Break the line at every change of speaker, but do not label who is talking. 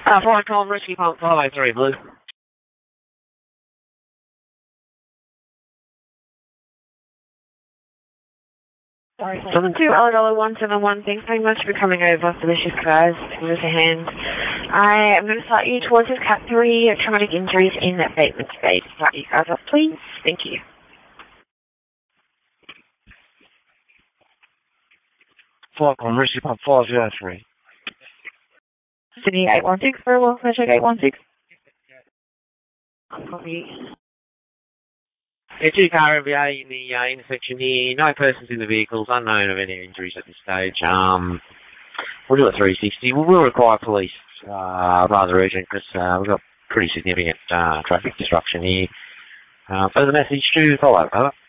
Flight Column Rescue Pump 503 Blue.
Sorry, 72LW171, thanks very much for coming over for the shift, guys. Give us a hand. I am going to start you towards your Cat 3 traumatic injuries in abatement state. Start you guys up, please. Thank you.
Flight Column Rescue Pump 503.
Sydney 816, very well, check 816. Copy.
Yeah, 2 car MVA in the intersection here. No persons in the vehicles, unknown of any injuries at this stage. We'll do a 360. We will require police rather urgent because we've got pretty significant traffic disruption here. Further message to follow. Over.